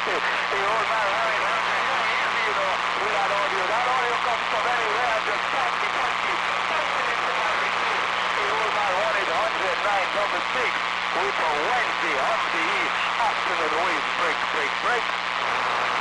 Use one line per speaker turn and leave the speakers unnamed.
The old man running around easy, you know, with that audio. That audio comes from anywhere and just punky, punching into my machine. The old man wanted 109.6 with a Wednesday on the afternoon wave break.